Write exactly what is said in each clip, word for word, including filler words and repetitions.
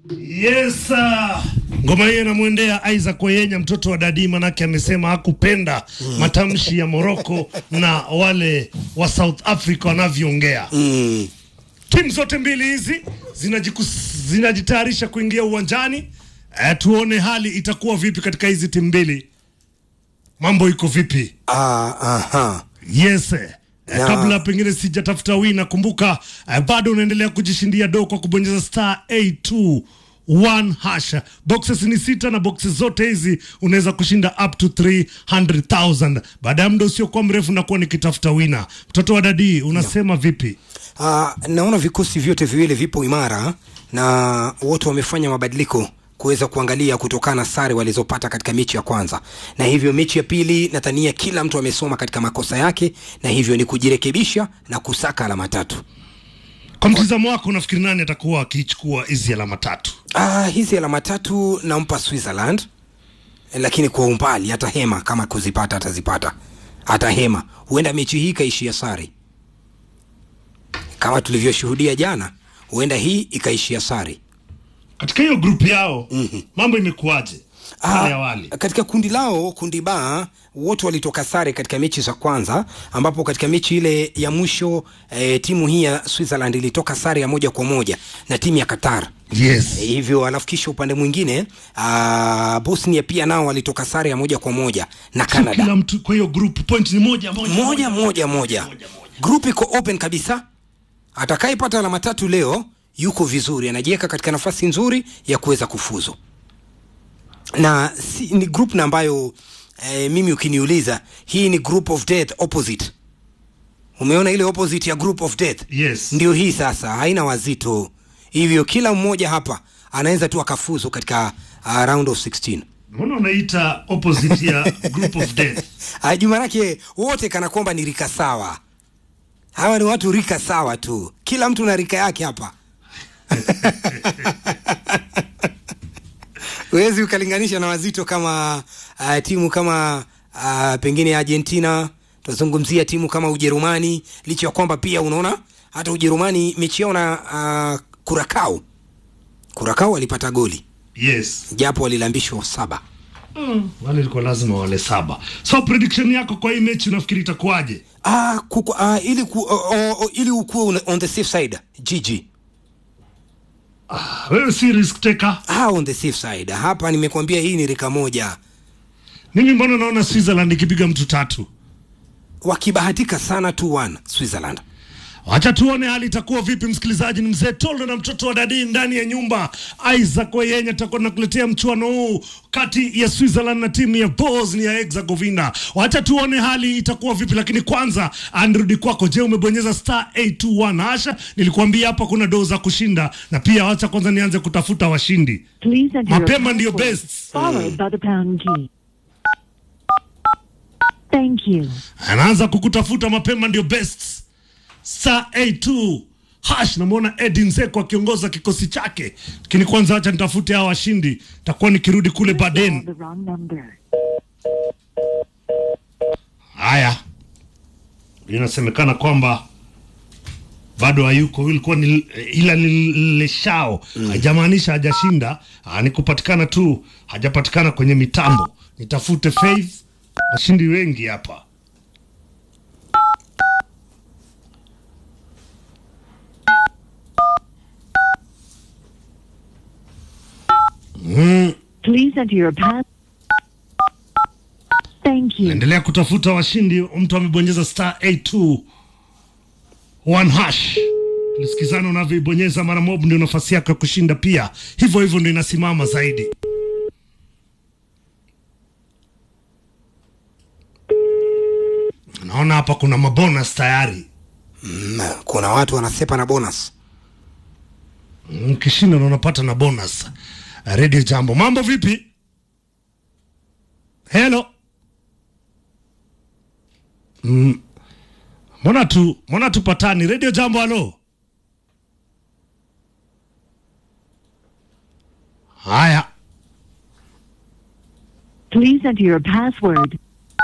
Yes uh, ngoma hiyo inamwendea Isaac Oyenya, mtoto wa Dadi, manake amesema hakupenda mm. matamshi ya Morocco na wale wa South Africa wanavyoongea. Mm. Timu zote mbili hizi zinajitayarisha kuingia uwanjani. Eh, tuone hali itakuwa vipi katika hizi timu mbili. Mambo iko vipi? Ah, uh, aha. Uh, yes. Eh, kabla pengine sijatafuta wina, kumbuka eh, bado unaendelea kujishindia do kwa kubonyeza star eight two one hash. Boxes ni sita na boxes zote hizi unaweza kushinda up to three hundred thousand. Baada ya muda usio kwa mrefu na kuwa nikitafuta wina. Mtoto wa Dadi, unasema no. vipi? Ah, uh, naona vikosi vyote viwili vipo imara na wote wamefanya mabadiliko kuweza kuangalia kutokana sare walizopata katika mechi ya kwanza. Na hivyo mechi ya pili nadhania kila mtu amesoma katika makosa yake, na hivyo ni kujirekebisha na kusaka alama tatu. Kwa mtazamo wako unafikiri nani atakuwa akichukua hizi alama tatu? Ah, hizi alama tatu nampa Switzerland. Lakini kwa umbali hata hema kama kuzipata atazipata. Hata hema huenda mechi hii kaishia sare. Kama tulivyoshuhudia jana, huenda hii ikaishia sare. Katika hiyo group yao, mm-hmm. mambo imekuaje? Ah, katika kundi lao, kundi ba, wote walitoka sare katika mechi za kwanza, ambapo katika mechi ile ya mwisho eh, timu hii ya Switzerland ilitoka sare ya moja kwa moja na timu ya Qatar. Yes. Eh, hivyo alafikisha upande mwingine, ah, Bosnia pia nao walitoka sare ya moja kwa moja na Canada. So, kila mtu kwa hiyo group point ni moja moja moja moja, moja, moja. moja. Group iko open kabisa. Atakayepata alama tatu leo yuko vizuri, anajiweka katika nafasi nzuri ya kuweza kufuzu. Na si, ni group na ambayo eh, mimi ukiniuliza hii ni group of death opposite. Umeona ile opposite ya group of death? Yes. Ndio hii sasa, haina wazito. Hivyo kila mmoja hapa anaweza tu akafuzu katika uh, round of sixteen. Mbona unaita opposite ya group of death? Juma lake wote kana kwamba ni rika sawa. Hawa ni watu rika sawa tu. Kila mtu na rika yake hapa. Wezi ukalinganisha na wazito kama uh, timu kama uh, pengine Argentina, tuzungumzia timu kama Ujerumani, licha ya kwamba pia unaona hata Ujerumani mechi yao na uh, Curacao. Curacao walipata goli. Yes. Japo walilambishwa saba. Mm, wale liko lazima wale saba. So prediction yako kwa hii mechi unafikiri itakuwaje? Ah, kuku, uh, ili ku, uh, uh, uh, ili ukue on the safe side, G G. Ah, wewe si risk taker? Ah, on the safe side. Hapa nimekuambia hii ni rika moja. Mimi mbona naona Switzerland ikipiga mtu tatu? Wakibahatika sana two one Switzerland. Acha tuone hali itakuwa vipi. Msikilizaji, ni mzee Toldo na mtoto wa Dadi ndani ya nyumba. Isaac Oyenya atakuwa nakuletea mchuano huu kati ya Switzerland na timu ya Bosnia Herzegovina. Acha tuone hali itakuwa vipi, lakini kwanza anrudi kwako. Je, umebonyeza star eight two one hasha? Nilikuambia hapa kuna doza kushinda, na pia acha kwanza nianze kutafuta washindi. Mapema ndio best. Followed by the pound key. Thank you. Anaanza kukutafuta mapema ndio best. Star eight two hash. Namuona Edin Zeko akiongoza kikosi chake. Lakini kwanza acha nitafute hawa washindi. Takuwa nikirudi kule baden. Haya. Inasemekana kwamba bado hayuko, ilikuwa ni ila lileshao. Mm. Hajamaanisha hajashinda, ni kupatikana tu, hajapatikana kwenye mitambo. Nitafute Faith, washindi wengi hapa. Mm. Please enter your pass. Thank you. Endelea kutafuta washindi. Mtu amebonyeza star eight two one hash. Tulisikizana unavyoibonyeza mara mob ndio nafasi yako ya kushinda pia. Hivyo hivyo ndio inasimama zaidi. Naona hapa kuna mabonus tayari. Mm, kuna watu wanasepa na bonus. Ukishinda unapata na bonus. Radio Jambo. Mambo vipi? Hello. Mm. Mbona tu, mbona tupatani? Radio Jambo, halo. Haya. Please enter your password.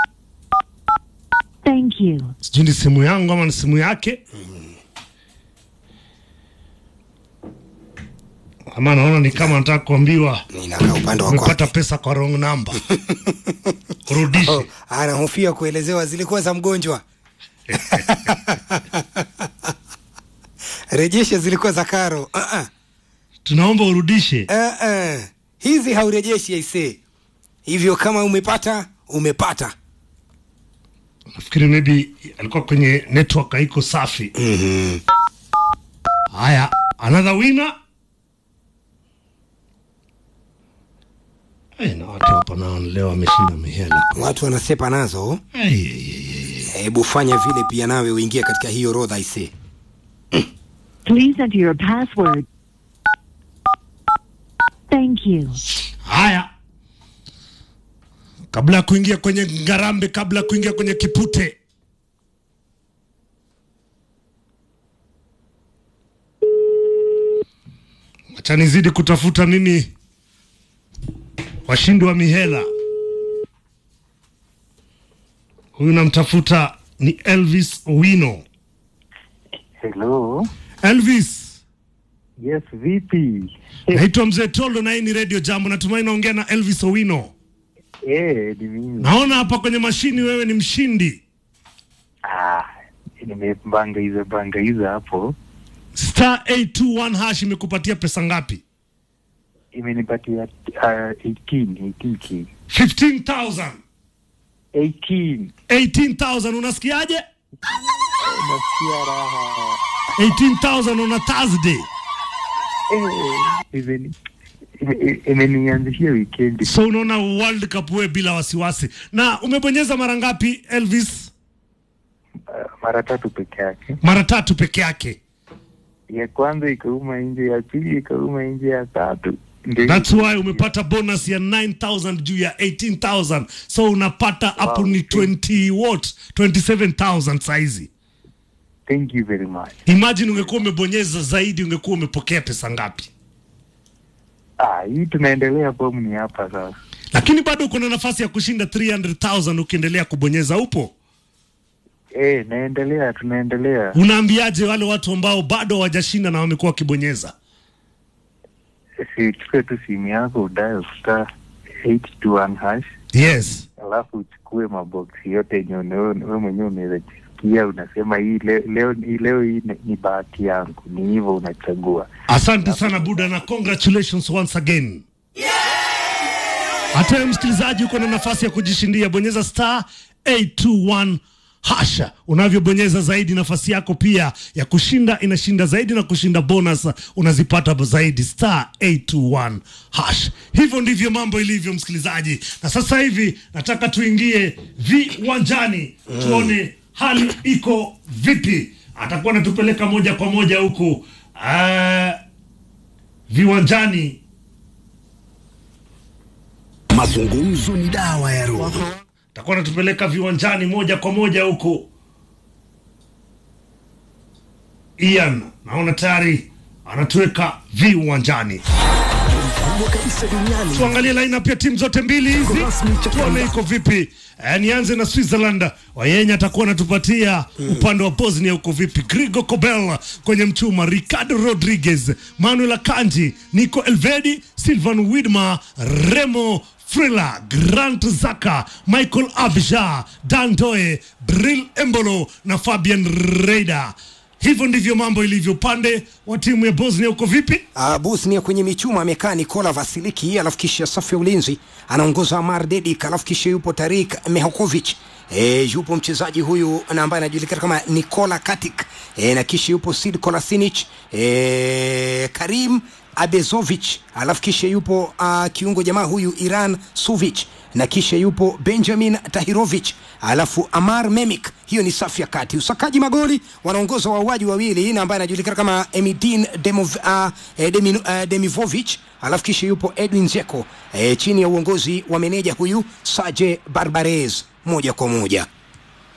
Thank you. Sijui ni simu yangu ama ni simu yake. Ama naona ni kama nataka kuambiwa ninakaa upande wa umepata kwake. pesa kwa wrong number. Rudishe. Oh, anahofia kuelezewa zilikuwa za mgonjwa. Rejesha zilikuwa za Karo. Uh-uh. Tunaomba urudishe. Uh-uh. Hizi haurejeshi aisee. Hivyo kama umepata, umepata. Nafikiri maybe alikuwa kwenye network haiko safi. Mhm. Haya, another winner. Eh, na watu hapa nao leo wameshinda mihela. Watu wanasepa nazo. Hey, hey, hey. Hebu fanya vile pia nawe uingie katika hiyo orodha aisee. Please enter your password. Thank you. Haya, kabla ya kuingia kwenye ngarambe, kabla ya kuingia kwenye kipute, acha nizidi kutafuta mimi washindi wa mihela. Huyu namtafuta ni Elvis Owino. Hello. Elvis, Yes, vipi? naitwa Mzee Tolo na hii ni Radio Jambo. Natumai naongea na Elvis Owino. Eh, ni mimi. Naona hapa kwenye mashini wewe ni mshindi. Ah, nimebanga hizo banga hizo hapo. Star eight two one hash imekupatia pesa ngapi? Imenipatia uh, eighteen, eighteen k. fifteen thousand. eighteen. eighteen thousand, unasikiaje? Nasikia raha. eighteen thousand on a Thursday. Eh, imeni ime- imenianzishia weekend. So unaona World Cup wewe bila wasiwasi. Na umebonyeza mara ngapi Elvis? Uh, mara tatu peke yake. Mara tatu peke yake. Ya kwanza ikauma nje, ya pili ikauma nje, ya tatu. Ndio. That's why umepata bonus ya nine thousand juu ya eighteen thousand. So unapata hapo Wow. ni twenty what? twenty-seven thousand saizi. Thank you very much. Imagine ungekuwa umebonyeza zaidi, ungekuwa umepokea pesa ngapi? Ah, hii tunaendelea bomu ni hapa sasa. Lakini bado kuna nafasi ya kushinda three hundred thousand ukiendelea kubonyeza. Upo? Eh, naendelea, tunaendelea. Unaambiaje wale watu ambao bado hawajashinda na wamekuwa wakibonyeza? Si chukue tu simu yako udayo star eight two one hash, Yes. alafu uchukue maboksi yote yenye une- wewe mwenyewe unaweza jisikia, unasema hii leo leo hii leo hii ni- ni bahati yangu, ni hivyo unachagua. Asante sana Buda na congratulations once again. Hata wewe msikilizaji uko na nafasi ya kujishindia, bonyeza star eight two one hasha. Unavyobonyeza zaidi, nafasi yako pia ya kushinda inashinda zaidi, na kushinda bonus unazipata zaidi. Star eight two one hash. Hivyo ndivyo mambo ilivyo msikilizaji, na sasa hivi nataka tuingie viwanjani tuone hali iko vipi. Atakuwa anatupeleka moja kwa moja huku uh, viwanjani. Mazungumzo ni dawa ya roho. Takuwa natupeleka viwanjani moja kwa moja huko. Ian, naona tayari anatuweka viwanjani. Kubwa kabisa duniani. Tuangalie lineup ya timu zote mbili hizi, tuone iko vipi. Eh, nianze na Switzerland. Wayenya atakuwa anatupatia upande wa Bosnia huko vipi. Grigo Kobel kwenye mchuma, Ricardo Rodriguez, Manuel Akanji, Nico Elvedi, Silvan Widmer, Remo Frila, Grant Zaka, Michael Abja, Dan Doe, Bril Embolo na Fabian Reda. Hivyo ndivyo mambo ilivyo. Upande wa timu ya Bosnia uko vipi? Uh, Bosnia kwenye michuma amekaa Nikola Vasiliki, alafu kisha safu ya ulinzi anaongoza Amar Dedik, alafu kisha yupo Tarik Mehokovic. E, yupo mchezaji huyu na ambaye anajulikana kama Nikola Katic. E, na kisha yupo Sid Kolasinic, e, Karim Abezovic, alafu kisha yupo uh, kiungo jamaa huyu Iran Suvic, na kisha yupo Benjamin Tahirovic, alafu Amar Memik. Hiyo ni safu ya kati. Usakaji magoli wanaongoza wauaji wawili na ambaye anajulikana kama Emidin Demov, uh, Demin, uh, Demivovic, alafu kisha yupo Edwin Zeko, eh, chini ya uongozi wa meneja huyu Saje Barbarez moja kwa moja.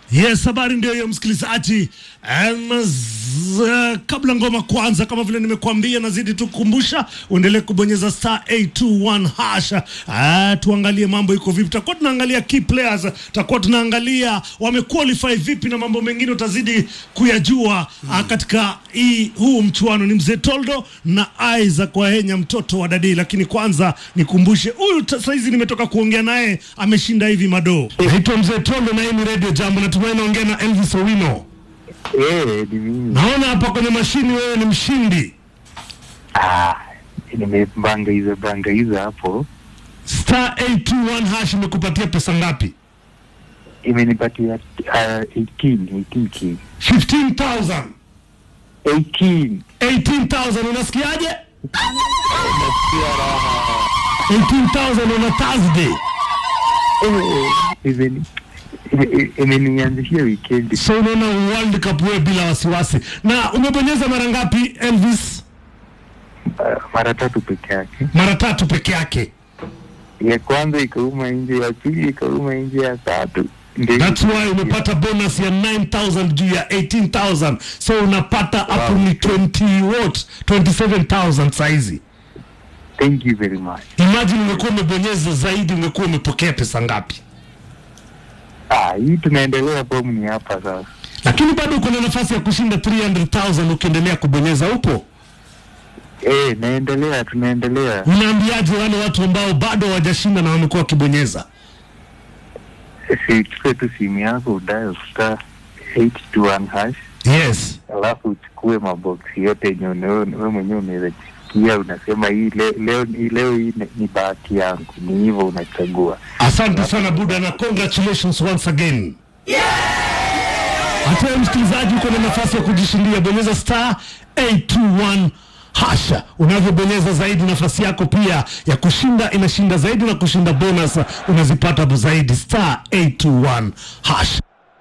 Yes, habari ndio hiyo msikilizaji. Um, z, kabla ngoma kwanza, kama vile nimekuambia, nazidi tukukumbusha uendelee kubonyeza star eight two one hash. Ah, tuangalie mambo iko vipi. Tutakuwa tunaangalia key players, tutakuwa tunaangalia wamequalify vipi na mambo mengine utazidi kuyajua hmm. ah, katika hii huu mchuano. Ni Mzee Toldo na Isaac Wahenya, mtoto wa Dadi. Lakini kwanza nikumbushe huyu sasa hizi nimetoka kuongea naye ameshinda hivi mado. Naitwa Mzee Toldo na hii ni Radio Jambo. Natumai naongea na Elvis Owino. Eh, ni mimi. Naona hapa kwenye mashini wewe ni mshindi. Ah, nimebanga hizo banga hizo hapo. Star eight two one hash imekupatia pesa ngapi? Imenipatia uh, eighteen, eighteen k. fifteen thousand. eighteen. eighteen thousand, unasikiaje? Nasikia raha. eighteen thousand on a Thursday. Eh, even imenianzishia weekend. So unaona World Cup wewe bila wasiwasi. Na umebonyeza mara ngapi Elvis? Uh, mara tatu peke yake. Mara tatu peke yake. Ya kwanza ikauma nje, ya pili ikauma nje, ya tatu. That's why umepata bonus ya nine thousand juu ya eighteen thousand. So unapata wow. Hapo ni twenty what? twenty-seven thousand saizi. Thank you very much. Imagine ungekuwa umebonyeza zaidi, ungekuwa umepokea pesa ngapi? Ah, hii tunaendelea bomu ni hapa sasa. Lakini bado kuna nafasi ya kushinda three hundred thousand ukiendelea kubonyeza upo? Eh, naendelea, tunaendelea. Unaambiaje wale watu ambao bado hawajashinda na wamekuwa wakibonyeza? Si chukue tu simu yako udayo star eight two one hash. Yes. Alafu uchukue maboksi yote yenye wewe mwenyewe unaweza kusikia, unasema hii leo leo hii leo hii ni bahati yangu. Ni hivyo unachagua. Asante sana Buda na congratulations once again. Yeah! Hata msikilizaji uko na nafasi ya kujishindia, bonyeza star eight two one hasha. Unavyobonyeza zaidi nafasi yako pia ya kushinda inashinda zaidi, na kushinda bonus unazipata zaidi. Star eight two one hash.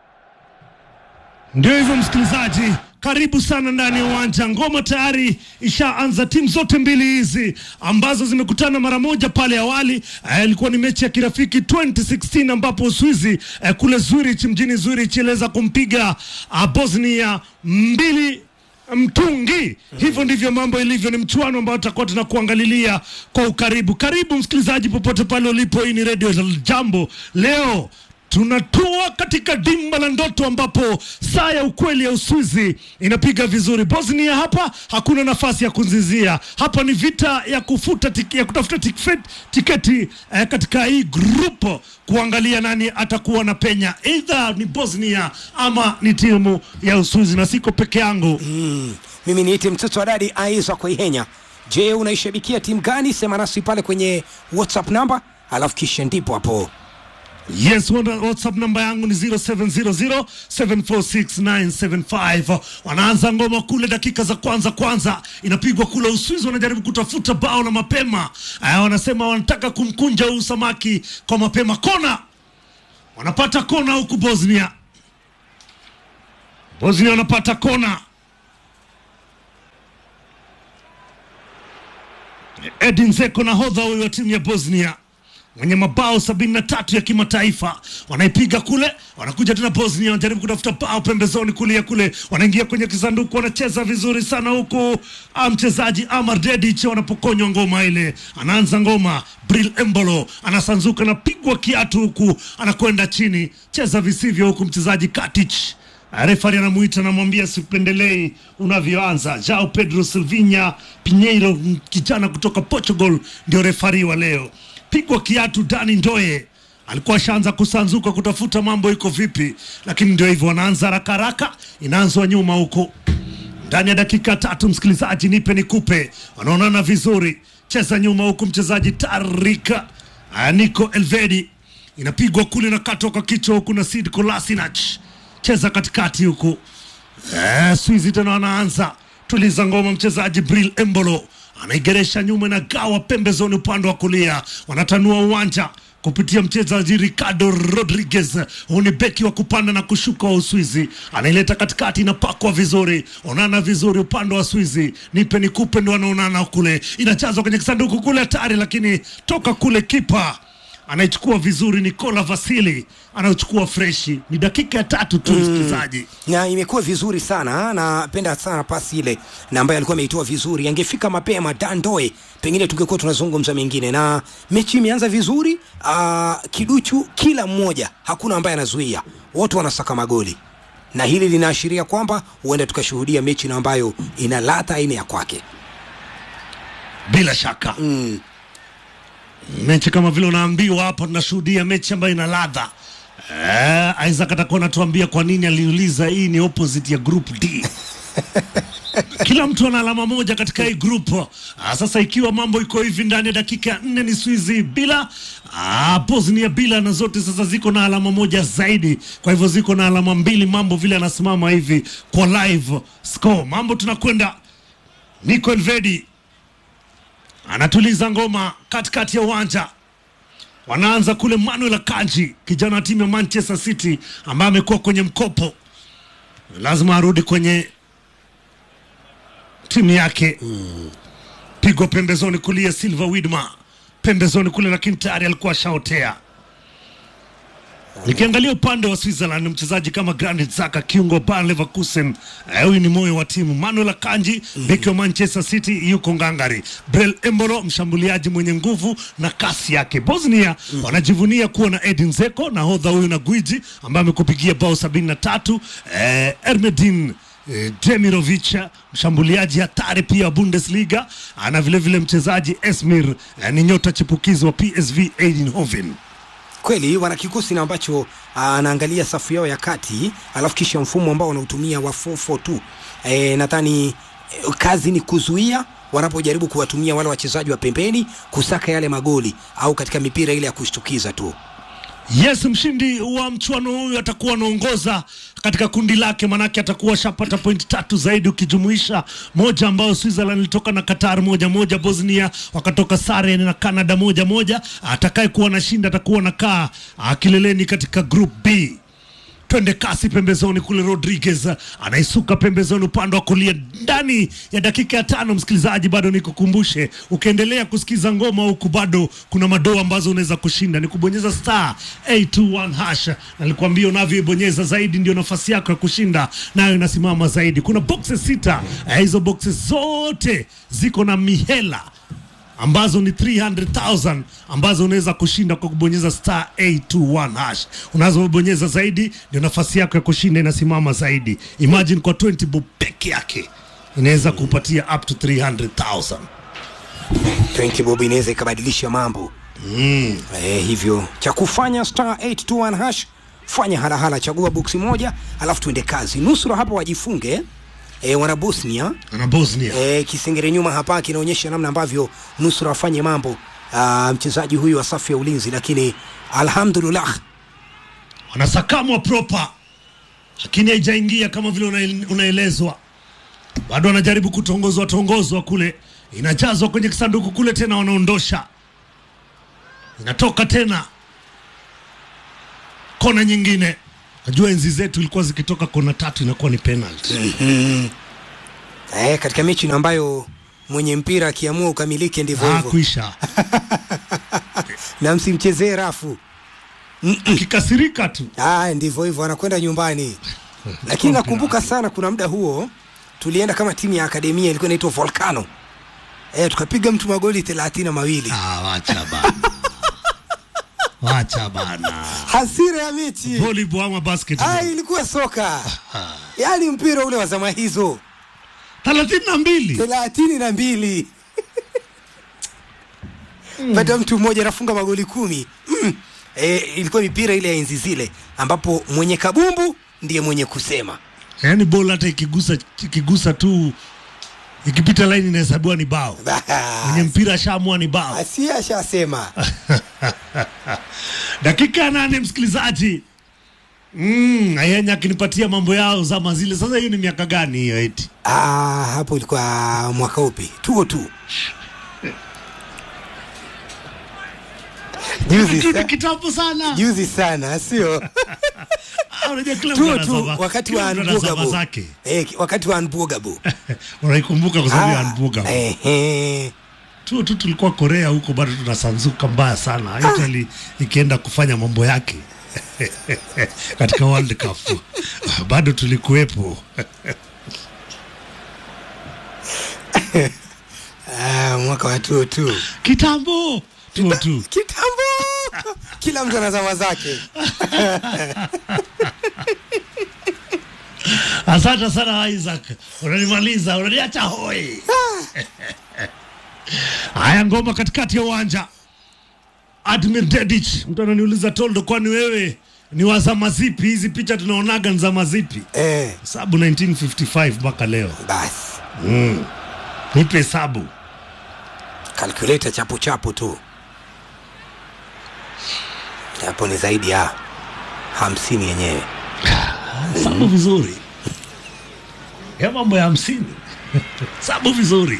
Ndio hivyo msikilizaji, karibu sana ndani ya uwanja. Ngoma tayari ishaanza. Timu zote mbili hizi ambazo zimekutana mara moja pale awali, ilikuwa ni mechi ya kirafiki twenty sixteen ambapo Uswizi eh, kule Zurich, mjini Zurich, iliweza kumpiga uh, Bosnia mbili mtungi. Hivyo ndivyo mambo ilivyo. Ni mchuano ambao tutakuwa tunakuangalilia kwa ukaribu. Karibu msikilizaji popote pale ulipo. Hii ni Radio Jambo. Leo tunatua katika dimba la ndoto ambapo saa ya ukweli ya Uswizi inapiga vizuri. Bosnia hapa hakuna nafasi ya kunzizia. Hapa ni vita ya kufuta tiki, ya kutafuta tiketi, tiketi eh, katika hii grupo, kuangalia nani atakuwa na penya. Either ni Bosnia ama ni timu ya Uswizi, na siko peke yangu. Mm, mimi niite mtoto wa Dadi Isaac Wahenya. Je, unaishabikia timu gani? Sema nasi pale kwenye WhatsApp number, alafu kisha ndipo hapo. Yes, WhatsApp namba yangu ni zero seven zero zero seven four six nine seven five. Wanaanza ngoma kule, dakika za kwanza kwanza inapigwa kule. Uswizi wanajaribu kutafuta bao na mapema. Aya, wanasema wanataka kumkunja huu samaki kwa mapema. Kona, wanapata kona huku Bosnia. Bosnia wanapata kona. Edin Dzeko nahodha huyu wa timu ya Bosnia, mwenye mabao sabini na tatu ya kimataifa, wanaipiga kule. Wanakuja tena Bosnia, wanajaribu kutafuta bao pembezoni kulia kule, wanaingia kwenye kisanduku, wanacheza vizuri sana huku mchezaji Amar Dedic wanapokonywa ngoma ile. Anaanza ngoma Bril Embolo, anasanzuka na pigwa kiatu huku, anakwenda chini, cheza visivyo huku mchezaji Katic. Refari anamuita na mwambia sipendelei unavyoanza. João Pedro Silvinha Pinheiro, kijana kutoka Portugal, ndio refari wa leo. Pigwa kiatu. Dani Ndoye alikuwa shaanza kusanzuka kutafuta mambo iko vipi, lakini ndio hivyo, wanaanza haraka haraka, inaanzwa nyuma huko. Ndani ya dakika tatu msikilizaji, nipe nikupe, wanaonana vizuri, cheza nyuma huko mchezaji Tarika Niko Elvedi, inapigwa kule na kato kwa kichwa huko na Sid Kolasinac, cheza katikati huko. Eh, Swizi tena wanaanza, tuliza ngoma mchezaji Bril Embolo, anaigeresha nyuma na gawa pembezoni upande wa kulia. Wanatanua uwanja kupitia mchezaji Ricardo Rodriguez, huni beki wa kupanda na kushuka wa Uswizi, anaileta katikati, inapakwa vizuri, onana vizuri upande wa Uswizi, nipe nikupe, ndo wanaonana kule, inachazwa kwenye kisanduku kule hatari, lakini toka kule kipa anaichukua vizuri. Nikola Vasili anachukua freshi, ni dakika ya tatu tu msikilizaji. Mm. Na imekuwa vizuri sana, napenda sana pasi ile na ambaye alikuwa ameitoa vizuri. Angefika mapema Dandoe, pengine tungekuwa tunazungumza mengine. Na mechi imeanza vizuri, uh, kiduchu kila mmoja, hakuna ambaye anazuia, wote wanasaka magoli. Na hili linaashiria kwamba huenda tukashuhudia mechi na ambayo ina ladha aina ya kwake. Bila shaka. Mm. Mechi kama vile unaambiwa hapa, tunashuhudia mechi ambayo ina ladha. Eh, Isaac atakuwa anatuambia kwa nini aliuliza hii ni opposite ya group D. Kila mtu ana alama moja katika hii group. Ah, sasa ikiwa mambo iko hivi, ndani ya dakika ya nne ni Swizi bila, ah, Bosnia bila, na zote sasa ziko na alama moja zaidi. Kwa hivyo ziko na alama mbili. Mambo vile anasimama hivi kwa live score. Mambo tunakwenda. Nico Elvedi anatuliza ngoma katikati ya uwanja. Wanaanza kule Manuel Akanji, kijana wa timu ya Manchester City ambaye amekuwa kwenye mkopo. Lazima arudi kwenye timu yake. Mm. Pigo pembezoni kulia Silva Widma. Pembezoni kule, lakini tayari alikuwa shaotea. Nikiangalia upande wa Switzerland, mchezaji kama Granit Xhaka, kiungo Bayer Leverkusen, huyu ni moyo wa timu. Manuel Akanji, mm. beki wa Manchester City, yuko ngangari. Brel Embolo, mshambuliaji mwenye nguvu na kasi yake. Bosnia mm. wanajivunia kuwa na Edin Dzeko, nahodha huyu na gwiji ambaye amekupigia bao sabini na tatu. Eh, Ermedin eh, Demirovic, mshambuliaji hatari pia wa Bundesliga. Ana vile vile mchezaji Esmir, eh, ni nyota chipukizi wa P S V Eindhoven. Kweli wana kikosi na ambacho anaangalia safu yao ya kati, alafu kisha mfumo ambao wanautumia wa nne nne mbili. Eh, nadhani e, kazi ni kuzuia wanapojaribu kuwatumia wale wachezaji wa pembeni kusaka yale magoli au katika mipira ile ya kushtukiza tu. Yes, mshindi wa mchuano huyu atakuwa anaongoza katika kundi lake, manake atakuwa shapata point tatu zaidi, ukijumuisha moja ambao Switzerland ilitoka na Qatar moja moja, Bosnia wakatoka sare na Canada moja moja. Atakaye kuwa na shinda atakuwa nakaa kileleni katika group B. Twende kasi pembezoni kule, Rodriguez anaisuka pembezoni upande wa kulia ndani ya dakika ya tano. Msikilizaji, bado nikukumbushe, ukiendelea kusikiza ngoma huku bado kuna madoa ambazo unaweza kushinda. Ni kubonyeza star eight two one hash, na nilikwambia unavyobonyeza zaidi ndio nafasi yako ya kushinda nayo inasimama zaidi. Kuna boxes sita, hizo boxes zote ziko na mihela ambazo ni three hundred thousand ambazo unaweza kushinda kwa kubonyeza star eight two one hash. Unazobonyeza zaidi ndio nafasi yako ya kushinda inasimama zaidi. Imagine kwa twenty bob peke yake inaweza kupatia up to three hundred thousand. twenty bob inaweza ikabadilisha mambo. Mm. Eh, hivyo cha kufanya star eight two one hash, fanya halahala, chagua boksi moja alafu tuende kazi. Nusura hapa wajifunge. E, wana Bosnia wana Bosnia e, kisengere nyuma hapa kinaonyesha namna ambavyo nusura afanye mambo, uh, mchezaji huyu wa safu ya ulinzi, lakini alhamdulillah wanasakamwa proper, lakini haijaingia kama vile unaelezwa. Bado wanajaribu kutongozwa tongozwa kule, inajazwa kwenye kisanduku kule, tena wanaondosha, inatoka tena kona nyingine. Najua enzi zetu ilikuwa zikitoka kona tatu inakuwa ni penalty. Mm-hmm. Eh, katika mechi ambayo mwenye mpira akiamua ukamilike ndivyo hivyo. Ah, kuisha. Na msimchezee rafu. Kikasirika tu. Ah, ndivyo hivyo anakwenda nyumbani. Lakini nakumbuka sana kuna muda huo tulienda kama timu ya akademia ilikuwa inaitwa Volcano. Eh, tukapiga mtu magoli thelathini na mawili. Ah, wacha bana. Wacha bana. Hasira ya mechi. Volleyball ama basketball? Ah, ilikuwa soka. Yaani mpira ule wa zama hizo. thelathini na mbili. thelathini na mbili. Mm. Baada mtu mmoja anafunga magoli kumi. Mm. Eh, ilikuwa mipira ile ya enzi zile ambapo mwenye kabumbu ndiye mwenye kusema. Yaani bola hata ikigusa ikigusa tu ikipita line inahesabiwa ni bao. Mwenye mpira ashaamua ni bao. Asia ashasema. Dakika nane msikilizaji. Mm, Ayenya akinipatia mambo yao zama zile. Sasa hiyo ni miaka gani hiyo eti? Ah, hapo ilikuwa mwaka upi? Tuo tu. Juzi sana. Kitabu sana. Juzi sana, sio? Unajua kila mtu anasema wakati wa Unbogabo. Eh, wakati wa Unbogabo. Unaikumbuka kwa sababu ya Unbogabo. Eh eh. tu tu tulikuwa Korea huko bado tunasanzuka mbaya sana. Italy ikienda kufanya mambo yake katika World Cup bado tulikuwepo. Ah, mwaka wa tu tu. Kitambo tu tu. Kitambo. Kila mtu ana zama zake. Asante sana Isaac. Unanimaliza, unaniacha hoi. Haya, ngoma katikati ya uwanja. Admir Dedic, mtu ananiuliza Toldo, kwani wewe ni wa zama zipi? Hizi picha tunaonaga ni zama zipi? Eh, Sabu nineteen fifty-five mpaka leo. basi. Mm. Nipe sabu. Calculator chapu chapu tu. Hapo ni zaidi ya hamsini yenyewe. Sabu vizuri. Ya mambo ya hamsini. Sabu vizuri.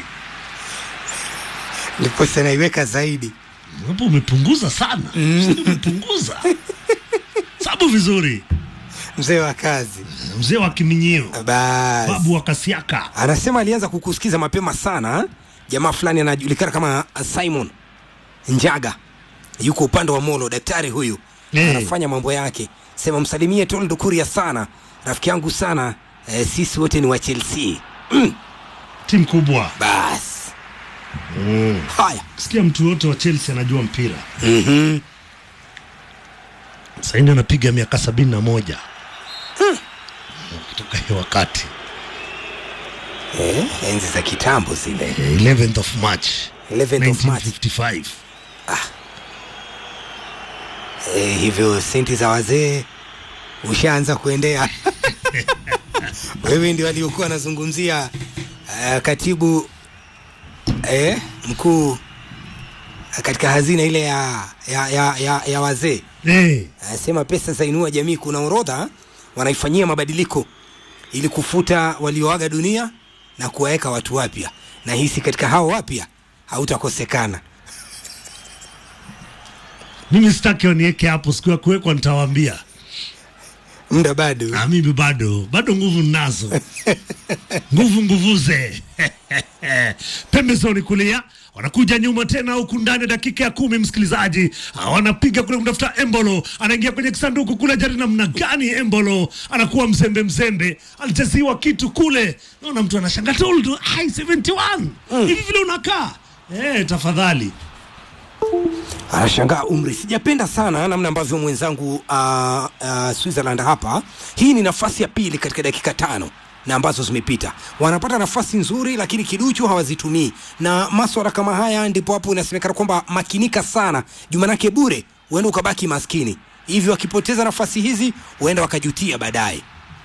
Ndipo sana iweka zaidi. Hapo umepunguza sana. Mm. Umepunguza. Sabu vizuri. Mzee wa kazi. Mzee wa kiminyio. Basi. Babu wa Kasiaka. Anasema alianza kukusikiza mapema sana. Jamaa fulani anajulikana kama Simon Njaga. Yuko upande wa Molo, daktari huyu. Hey. Anafanya mambo yake. Sema msalimie Toldo Kuria sana. Rafiki yangu sana. Eh, sisi wote ni wa Chelsea. Mm. Timu kubwa. Bas. Mm. Haya. Sikia mtu wote wa Chelsea anajua mpira. Mhm. Sasa ndio anapiga miaka sabini na moja. Hmm. Kutoka hiyo wakati. Eh, enzi za kitambo zile. eleventh of March. eleventh of March. nineteen fifty-five. Ah. Eh, hivyo senti za wazee ushaanza kuendea. Wewe ndio aliokuwa anazungumzia uh, katibu eh, mkuu katika hazina ile ya ya ya, ya, ya wazee. Eh, Anasema pesa za Inua Jamii kuna orodha wanaifanyia mabadiliko ili kufuta walioaga dunia na kuwaweka watu wapya. Na hisi katika hao wapya hautakosekana. mimi sitaki waniweke hapo, siku ya kuwekwa nitawaambia. Muda bado. Ah, mimi bado, bado nguvu ninazo. Nguvu nguvuze. Pembezoni kulia, wanakuja nyuma tena huku ndani dakika ya kumi msikilizaji. Ah, wanapiga kule kumtafuta Embolo, anaingia kwenye kisanduku kule, jari namna gani Embolo anakuwa mzembe mzembe. Aliteziwa kitu kule. Naona mtu anashangaa Toldo, ai seventy one. Mm. Hivi vile unakaa. Eh, tafadhali. Anashangaa umri. Sijapenda sana namna ambavyo mwenzangu uh, uh, Switzerland hapa. Hii ni nafasi ya pili katika dakika tano na ambazo zimepita. Wanapata nafasi nzuri lakini kiduchu hawazitumii. Na masuala kama haya ndipo hapo inasemekana kwamba makinika sana. Jumanake bure uende ukabaki maskini. Hivyo wakipoteza nafasi hizi huenda wakajutia baadaye.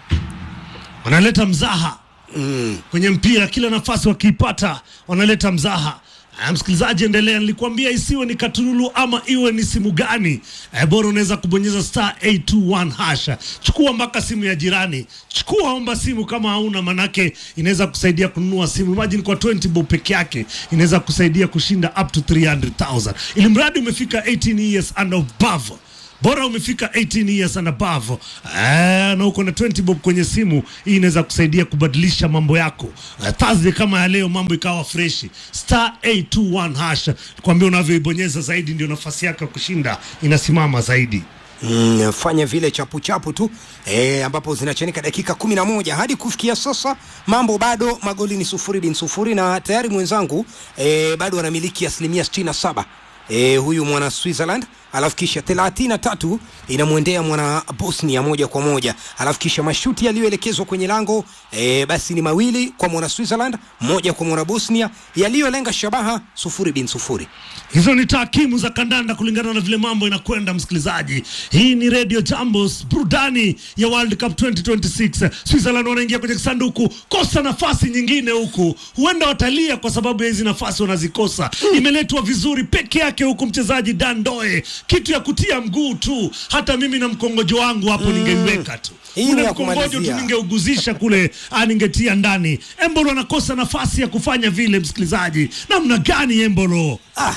Wanaleta mzaha. Mm. Kwenye mpira kila nafasi wakiipata wanaleta mzaha. Ah, msikilizaji endelea, nilikwambia isiwe ni katululu ama iwe ni simu gani. Eh, bora unaweza kubonyeza star eight two one hash. Chukua mpaka simu ya jirani. Chukua omba simu kama hauna, manake inaweza kusaidia kununua simu. Imagine kwa twenty bob peke yake inaweza kusaidia kushinda up to three hundred thousand. Ili mradi umefika eighteen years and above. Bora umefika eighteen years and above. Eh, na uko na twenty bob kwenye simu, hii inaweza kusaidia kubadilisha mambo yako. Uh, Thursday kama ya leo mambo ikawa fresh. Star eight two one hash. Kwambia unavyoibonyeza zaidi ndio nafasi yako kushinda inasimama zaidi. Mm, fanya vile chapu chapu tu eh, ambapo zinachanika dakika kumi na moja hadi kufikia sasa mambo bado magoli ni sufuri bin sufuri na tayari mwenzangu eh, bado anamiliki asilimia sitini na saba. Eh, huyu mwana Switzerland, alafu kisha thelathini na tatu inamwendea mwana Bosnia moja kwa moja. Alafu kisha mashuti yaliyoelekezwa kwenye lango eh, basi ni mawili kwa mwana Switzerland, moja kwa mwana Bosnia, yaliyolenga shabaha sufuri bin sufuri. Hizo ni takimu za kandanda kulingana na vile mambo inakwenda msikilizaji. Hii ni Radio Jambos, burudani ya World Cup twenty twenty-six. Switzerland wanaingia kwenye sanduku, kosa nafasi nyingine huku. Huenda watalia kwa sababu ya hizi nafasi wanazikosa. Imeletwa vizuri peke yake huku mchezaji Dandoe. Kitu ya kutia mguu tu. Hata mimi na mkongojo wangu hapo mm. ningeiweka tu. Ule mkongojo tu ningeuguzisha kule, ningetia ndani. Embolo anakosa nafasi ya kufanya vile msikilizaji. Namna gani Embolo? Ah.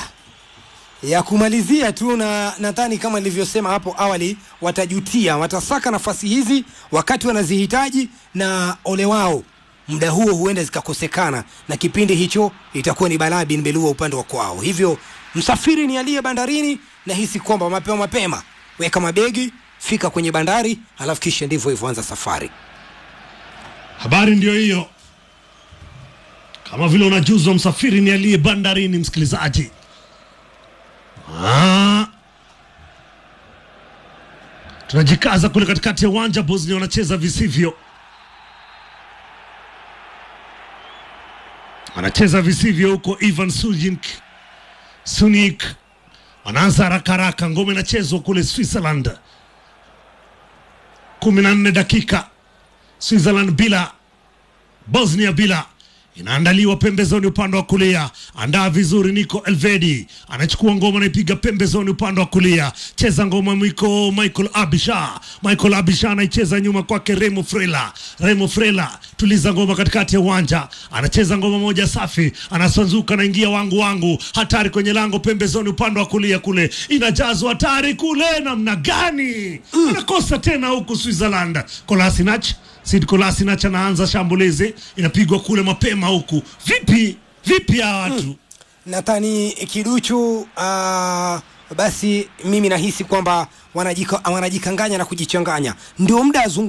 Ya kumalizia tu, na nadhani kama nilivyosema hapo awali watajutia, watasaka nafasi hizi wakati wanazihitaji, na ole wao muda huo huenda zikakosekana, na kipindi hicho itakuwa ni balaa bin belua upande wa kwao. Hivyo msafiri ni aliye bandarini, na hisi kwamba mapema mapema weka mabegi, fika kwenye bandari, alafu kisha ndivyo hivyo anza safari. Habari ndio hiyo. Kama vile unajuzwa, msafiri ni aliye bandarini, msikilizaji. Ah. Tunajikaza kule katikati ya uwanja. Bosnia wanacheza visivyo. Anacheza visivyo huko Ivan Suljink. Sunik. Wanaanza haraka haraka, ngome inachezwa kule Switzerland. kumi na nne dakika. Switzerland bila, Bosnia bila. Inaandaliwa pembezoni upande wa kulia. Andaa vizuri Niko Elvedi. Anachukua ngoma na ipiga pembezoni upande wa kulia. Cheza ngoma mwiko Michael Abisha. Michael Abisha anaicheza nyuma kwake Remo Frela. Remo Frela tuliza ngoma katikati ya uwanja. Anacheza ngoma moja safi. Anasanzuka na ingia wangu wangu. Hatari kwenye lango pembezoni upande wa kulia kule. Inajazwa hatari kule, namna gani? Mm. Anakosa tena huku Switzerland. Kolasinac. Sid Kolasinac anaanza shambulizi. Inapigwa kule mapema huku. Vipi? Vipi hawa watu? Hmm. Natani Kiduchu, uh, basi mimi nahisi kwamba wanajika, wanajikanganya na kujichanganya. Ndio muda